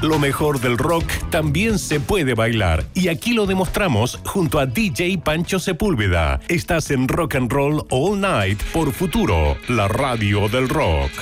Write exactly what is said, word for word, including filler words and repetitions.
Lo mejor del rock también se puede bailar y aquí lo demostramos junto a D J Pancho Sepúlveda. Estás en Rock and Roll All Night por Futuro, la radio del rock.